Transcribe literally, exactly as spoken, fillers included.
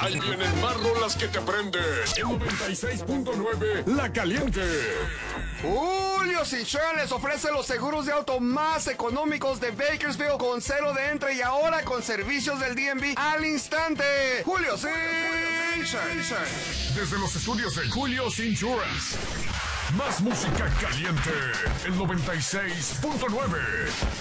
Ahí vienen más rolas que te prenden. En noventa y seis punto nueve, La Caliente. Julio Cinchón les ofrece los seguros de auto más económicos de Bakersfield con cero de entre y ahora con servicios del D M V al instante. Julio Cinchón. Desde los estudios de Julio's Insurance. Más música caliente. El noventa y seis punto nueve.